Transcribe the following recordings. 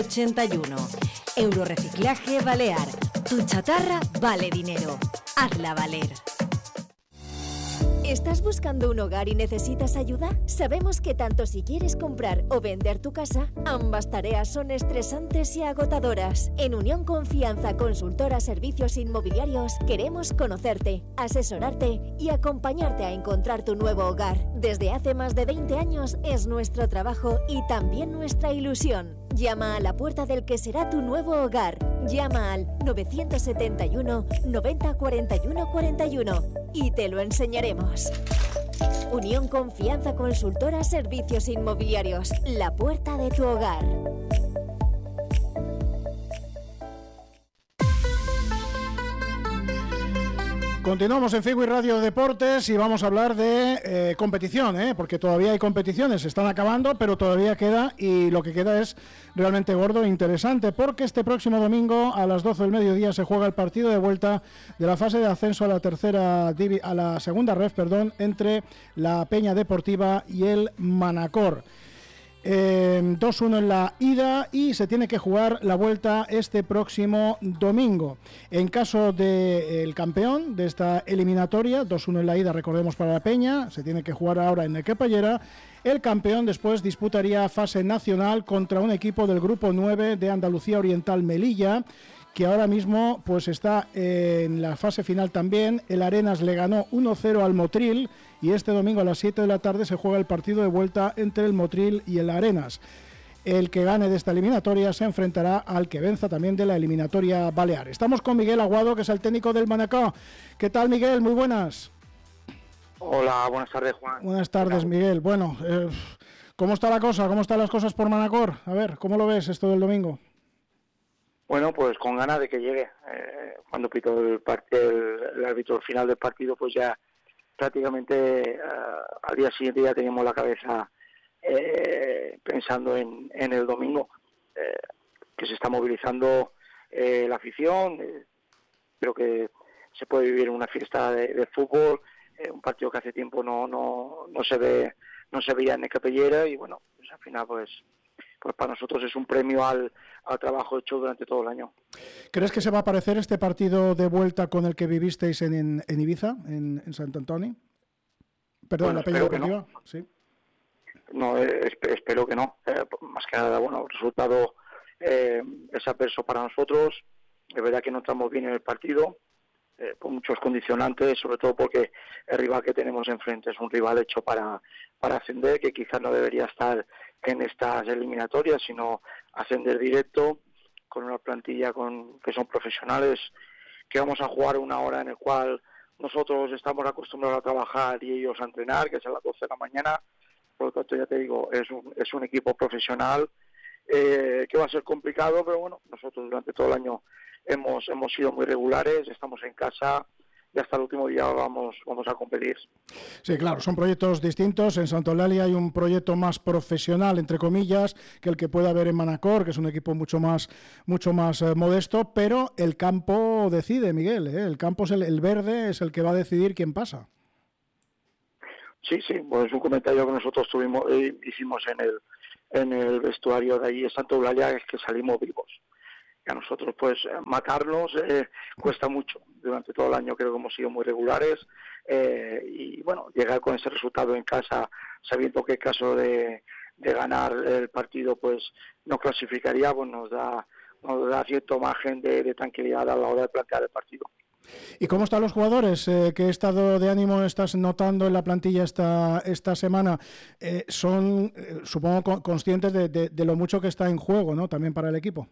81. Euroreciclaje Balear. Tu chatarra vale dinero. Hazla valer. ¿Estás buscando un hogar y necesitas ayuda? Sabemos que tanto si quieres comprar o vender tu casa, ambas tareas son estresantes y agotadoras. En Unión Confianza Consultora Servicios Inmobiliarios queremos conocerte, asesorarte y acompañarte a encontrar tu nuevo hogar. Desde hace más de 20 años es nuestro trabajo y también nuestra ilusión. Llama a la puerta del que será tu nuevo hogar. Llama al 971 90 41 41 y te lo enseñaremos. Unión Confianza Consultora Servicios Inmobiliarios. La puerta de tu hogar. Continuamos en Figui Radio Deportes y vamos a hablar de competición, porque todavía hay competiciones, se están acabando, pero todavía queda, y lo que queda es realmente gordo e interesante, porque este próximo domingo a las 12 del mediodía se juega el partido de vuelta de la fase de ascenso a la segunda ref, entre la Peña Deportiva y el Manacor. 2-1 en la ida y se tiene que jugar la vuelta este próximo domingo. En caso del campeón de esta eliminatoria, 2-1 en la ida, recordemos, para la Peña, se tiene que jugar ahora en Nequepallera. El campeón después disputaría fase nacional contra un equipo del grupo 9 de Andalucía Oriental Melilla, que ahora mismo pues está en la fase final también. El Arenas le ganó 1-0 al Motril y este domingo a las 7 de la tarde se juega el partido de vuelta entre el Motril y el Arenas. El que gane de esta eliminatoria se enfrentará al que venza también de la eliminatoria balear. Estamos con Miguel Aguado, que es el técnico del Manacor. ¿Qué tal, Miguel? Muy buenas. Hola, buenas tardes, Juan. Buenas tardes, Miguel. Bueno, ¿cómo está la cosa? ¿Cómo están las cosas por Manacor? A ver, ¿cómo lo ves esto del domingo? Bueno, pues con ganas de que llegue. Cuando pitó el árbitro al final del partido, pues ya prácticamente al día siguiente ya teníamos la cabeza pensando en el domingo, que se está movilizando la afición. Creo que se puede vivir una fiesta de fútbol, un partido que hace tiempo no se veía en Nequepellera, y bueno, pues al final pues para nosotros es un premio al trabajo hecho durante todo el año. ¿Crees que se va a parecer este partido de vuelta con el que vivisteis en Ibiza, en Sant Antoni? Perdón, bueno, la Peña Deportiva. No. Sí. No, espero que no. Más que nada, bueno, el resultado es adverso para nosotros. Es verdad que no estamos bien en el partido, con muchos condicionantes, sobre todo porque el rival que tenemos enfrente es un rival hecho para ascender, que quizás no debería estar en estas eliminatorias, sino ascender directo, con una plantilla que son profesionales, que vamos a jugar una hora en el cual nosotros estamos acostumbrados a trabajar y ellos a entrenar, que es a las 12 de la mañana. Por lo tanto, ya te digo, es un equipo profesional que va a ser complicado, pero bueno, nosotros durante todo el año hemos sido muy regulares, estamos en casa y hasta el último día vamos a competir. Sí, claro, son proyectos distintos. En Santa Eulalia hay un proyecto más profesional, entre comillas, que el que puede haber en Manacor, que es un equipo mucho más modesto, pero el campo decide, Miguel, el campo es el verde, es el que va a decidir quién pasa. Sí, pues es un comentario que nosotros hicimos en el vestuario de allí de Santa Eulalia, es que salimos vivos. A nosotros pues matarnos cuesta mucho. Durante todo el año creo que hemos sido muy regulares, y bueno, llegar con ese resultado en casa, sabiendo que en caso de ganar el partido pues nos clasificaría, pues nos da cierto margen de tranquilidad a la hora de plantear el partido. ¿Y cómo están los jugadores? ¿Qué estado de ánimo estás notando en la plantilla esta semana? Son, supongo, conscientes de lo mucho que está en juego, ¿no? También para el equipo.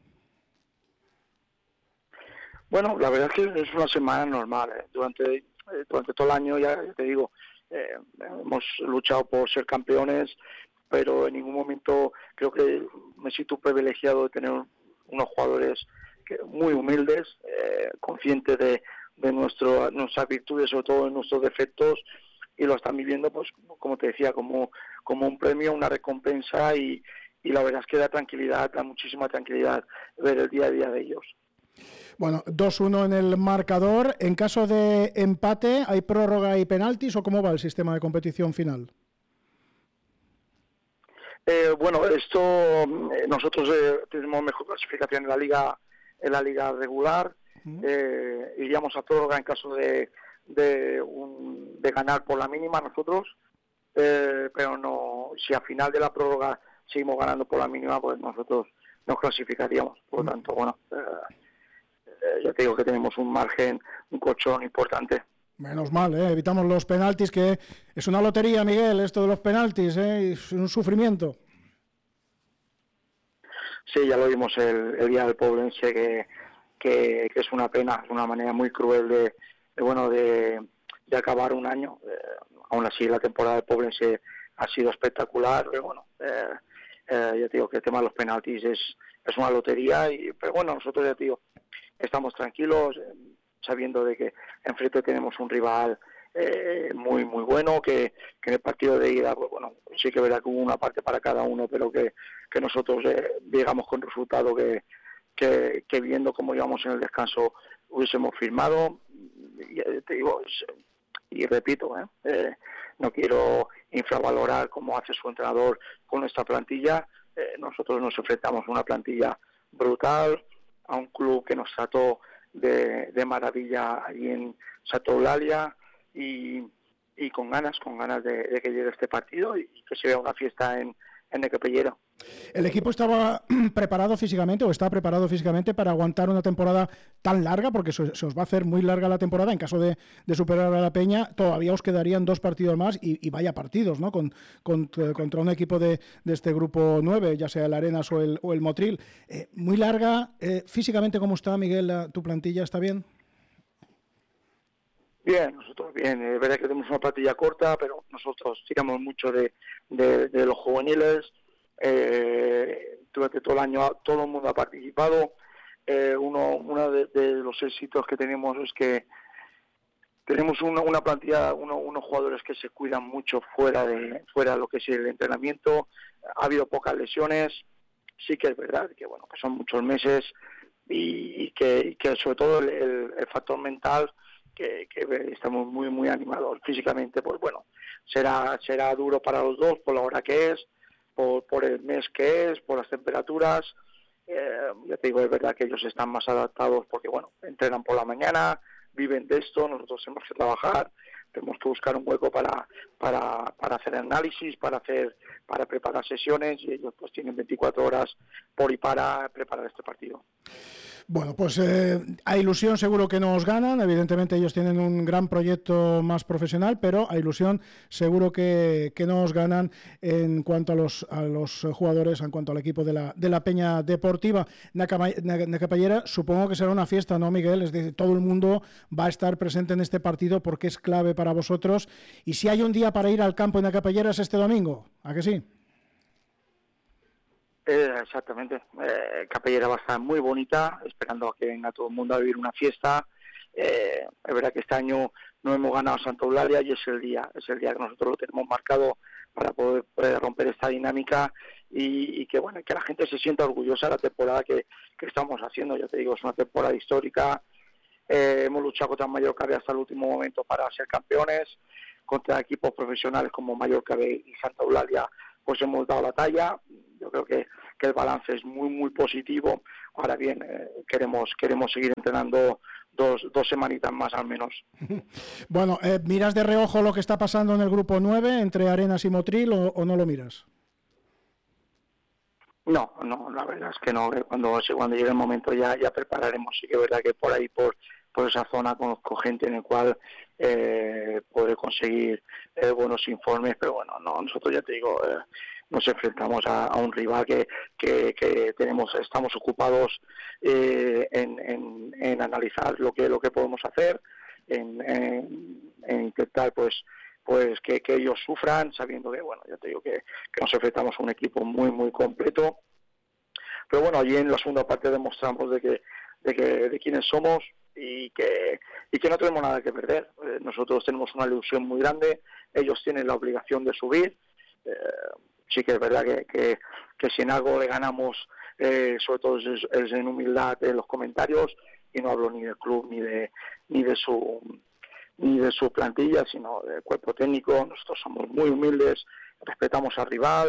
Bueno, la verdad es que es una semana normal. Durante todo el año, ya te digo, hemos luchado por ser campeones, pero en ningún momento creo que me siento privilegiado de tener unos jugadores muy humildes, conscientes de nuestras virtudes, sobre todo de nuestros defectos, y lo están viviendo, pues como te decía, como un premio, una recompensa, y la verdad es que da muchísima tranquilidad ver el día a día de ellos. Bueno, 2-1 en el marcador. En caso de empate, ¿hay prórroga y penaltis o cómo va el sistema de competición final? Bueno, nosotros tenemos mejor clasificación en la liga regular. Iríamos a prórroga en caso de ganar por la mínima nosotros, pero no, si a final de la prórroga seguimos ganando por la mínima, pues nosotros nos clasificaríamos. Por lo tanto, bueno, ya te digo que tenemos un margen, un colchón importante. Menos mal, evitamos los penaltis, que es una lotería, Miguel, esto de los penaltis, es un sufrimiento. Sí, ya lo vimos el día del Poblense, que es una pena, es una manera muy cruel de acabar un año. Aún así, la temporada del Poblense ha sido espectacular, pero bueno, ya te digo que el tema de los penaltis es una lotería, pero bueno, nosotros, ya te digo, estamos tranquilos, sabiendo de que enfrente tenemos un rival muy muy bueno, que en el partido de ida, pues bueno, sí que verá que hubo una parte para cada uno, pero que nosotros llegamos con resultado que viendo cómo íbamos en el descanso hubiésemos firmado. Te digo, y repito, no quiero infravalorar cómo hace su entrenador con esta plantilla. Nosotros nos enfrentamos a una plantilla brutal, a un club que nos trató de maravilla allí en Santa Eulalia, y con ganas de que llegue este partido y que se vea una fiesta en Necapellera. ¿El equipo estaba preparado físicamente o está preparado físicamente para aguantar una temporada tan larga? Porque se os va a hacer muy larga la temporada. En caso de superar a la Peña, todavía os quedarían 2 partidos más y vaya partidos, ¿no? Contra un equipo de este grupo 9, ya sea el Arenas o el Motril. Muy larga. Físicamente, ¿cómo está, Miguel? ¿Tu plantilla está bien? Bien, nosotros bien. Es verdad que tenemos una plantilla corta, pero nosotros tiramos mucho de los juveniles. Durante todo el año todo el mundo ha participado. Uno de los éxitos que tenemos es que tenemos una plantilla, unos jugadores que se cuidan mucho fuera de lo que es el entrenamiento. Ha habido pocas lesiones. Sí que es verdad que bueno, que son muchos meses y que sobre todo el factor mental, que estamos muy muy animados. Físicamente, pues bueno, será duro para los dos por la hora que es, por el mes que es, por las temperaturas. Ya te digo, es verdad que ellos están más adaptados porque bueno, entrenan por la mañana, viven de esto. Nosotros tenemos que trabajar, tenemos que buscar un hueco para hacer análisis, para preparar sesiones, y ellos pues tienen 24 horas por y para preparar este partido. Bueno, pues a ilusión seguro que nos ganan. Evidentemente ellos tienen un gran proyecto más profesional, pero a ilusión seguro que nos ganan en cuanto a los jugadores, en cuanto al equipo de la Peña Deportiva Necapellera. Supongo que será una fiesta, ¿no, Miguel? Es decir, todo el mundo va a estar presente en este partido porque es clave para vosotros. Y si hay un día para ir al campo en Necapellera es este domingo, ¿a que sí? Exactamente. Capellera va a estar muy bonita, esperando a que venga todo el mundo a vivir una fiesta. Es verdad que este año no hemos ganado a Santa Eulalia y es el día que nosotros lo tenemos marcado para poder romper esta dinámica y que bueno, que la gente se sienta orgullosa de la temporada que estamos haciendo. Ya te digo, es una temporada histórica. Hemos luchado contra Mallorca B hasta el último momento para ser campeones. Contra equipos profesionales como Mallorca B y Santa Eulalia pues hemos dado la talla. Yo creo que el balance es muy muy positivo. Ahora bien, queremos seguir entrenando dos semanitas más al menos. Bueno, ¿miras de reojo lo que está pasando en el grupo 9 entre Arenas y Motril o no lo miras? No, la verdad es que no. Cuando llegue el momento ya prepararemos. Sí que es verdad que por ahí, por esa zona, conozco gente en el cual podré conseguir buenos informes, pero bueno, no, nosotros ya te digo, nos enfrentamos a un rival que estamos ocupados en analizar lo que podemos hacer, en intentar pues que ellos sufran, sabiendo que bueno, ya te digo que nos enfrentamos a un equipo muy muy completo. Pero bueno, allí en la segunda parte demostramos de quiénes somos y que no tenemos nada que perder. Nosotros tenemos una ilusión muy grande, ellos tienen la obligación de subir. Sí que es verdad que si en algo le ganamos, sobre todo es en humildad en los comentarios, y no hablo ni del club ni de su plantilla, sino del cuerpo técnico. Nosotros somos muy humildes, respetamos al rival,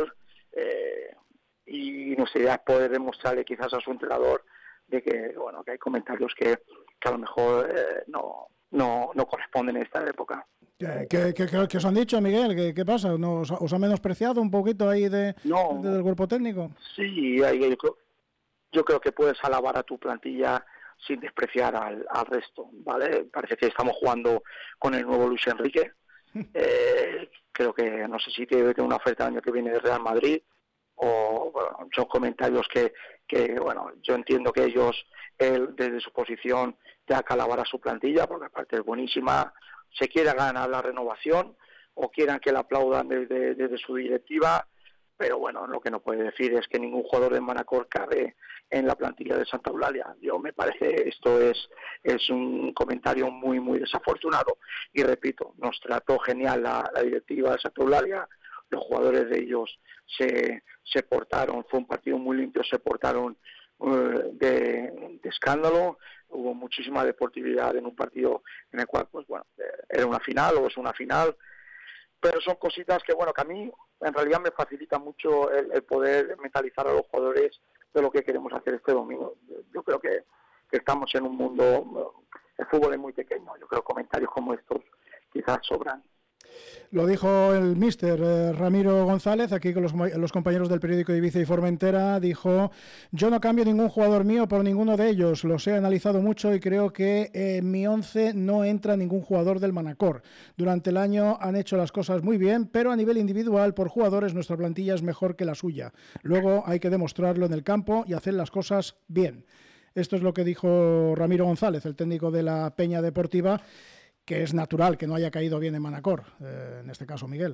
y nuestra idea es poder demostrarle quizás a su entrenador de que, bueno, que hay comentarios que a lo mejor no corresponden en esta época. ¿Qué os han dicho, Miguel? ¿Qué pasa? ¿Os han menospreciado un poquito ahí del cuerpo técnico? Sí, yo creo que puedes alabar a tu plantilla sin despreciar al resto, ¿vale? Parece que estamos jugando con el nuevo Luis Enrique. Creo que, no sé si debe tener una oferta el año que viene de Real Madrid, o bueno, son comentarios que bueno, yo entiendo que él desde su posición tenga que alabar a su plantilla, porque aparte es buenísima, se quiera ganar la renovación o quieran que la aplaudan desde su directiva, pero bueno, lo que no puede decir es que ningún jugador de Manacor cabe en la plantilla de Santa Eulalia. Yo me parece esto es un comentario muy muy desafortunado, y repito, nos trató genial la directiva de Santa Eulalia, los jugadores de ellos se portaron, fue un partido muy limpio, se portaron de escándalo, hubo muchísima deportividad en un partido en el cual, pues bueno, era una final o es una final, pero son cositas que, bueno, que a mí en realidad me facilita mucho el poder mentalizar a los jugadores de lo que queremos hacer este domingo. Yo creo que estamos en un mundo, el fútbol es muy pequeño, yo creo que comentarios como estos quizás sobran. Lo dijo el míster Ramiro González, aquí con los compañeros del periódico Ibiza y Formentera, dijo: yo no cambio ningún jugador mío por ninguno de ellos, los he analizado mucho y creo que en mi 11 no entra ningún jugador del Manacor. Durante el año han hecho las cosas muy bien, pero a nivel individual, por jugadores, nuestra plantilla es mejor que la suya. Luego hay que demostrarlo en el campo y hacer las cosas bien. Esto es lo que dijo Ramiro González, el técnico de la Peña Deportiva, que es natural que no haya caído bien en Manacor, en este caso Miguel.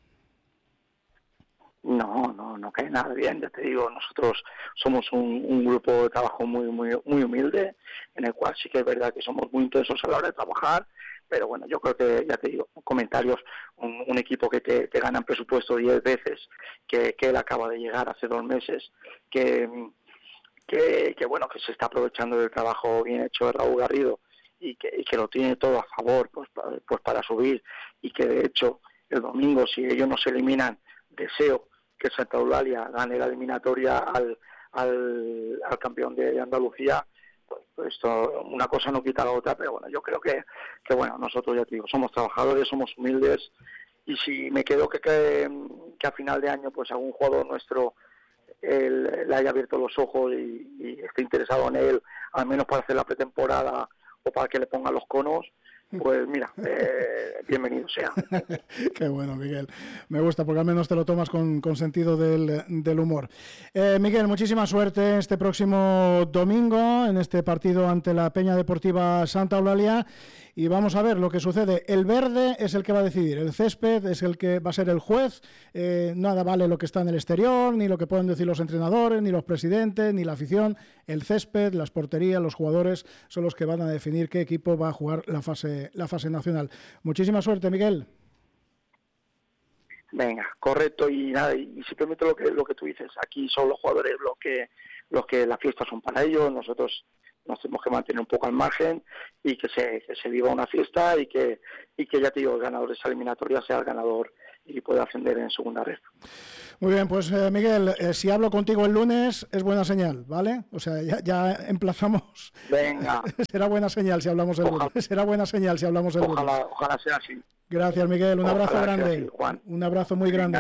No cae nada bien, ya te digo, nosotros somos un grupo de trabajo muy humilde, en el cual sí que es verdad que somos muy intensos a la hora de trabajar, pero bueno, yo creo que, ya te digo, comentarios, un equipo que te gana en presupuesto 10 veces, que él acaba de llegar hace 2 meses, que bueno, que se está aprovechando del trabajo bien hecho de Raúl Garrido, y que lo tiene todo a favor pues para subir, y que de hecho el domingo, si ellos no se eliminan, deseo que Santa Eulalia gane la eliminatoria al campeón de Andalucía. Pues esto, una cosa no quita la otra, pero bueno, yo creo que bueno, nosotros, ya te digo, somos trabajadores, somos humildes, y si me quedo que a final de año pues algún jugador nuestro le haya abierto los ojos y esté interesado en él, al menos para hacer la pretemporada o para que le pongan los conos, pues mira, bienvenido sea. Qué bueno, Miguel. Me gusta porque al menos te lo tomas con sentido del humor. Miguel, muchísima suerte este próximo domingo en este partido ante la Peña Deportiva Santa Eulalia, y vamos a ver lo que sucede. El verde es el que va a decidir, el césped es el que va a ser el juez. Nada vale lo que está en el exterior, ni lo que pueden decir los entrenadores, ni los presidentes, ni la afición. El césped, las porterías, los jugadores son los que van a definir qué equipo va a jugar la fase nacional. Muchísima suerte, Miguel. Venga, correcto, y nada, y simplemente lo que tú dices, aquí son los jugadores los que las fiestas son para ellos, nosotros nos tenemos que mantener un poco al margen y que se viva una fiesta, y que ya te digo, el ganador de esa eliminatoria sea el ganador y pueda ascender en segunda red. Muy bien, pues Miguel, si hablo contigo el lunes es buena señal, ¿vale? O sea, ya emplazamos. Venga. Será buena señal si hablamos el lunes. Será buena señal si hablamos el lunes. Ojalá sea así. Gracias, Miguel. Un abrazo grande. Así, Juan. Un abrazo muy grande.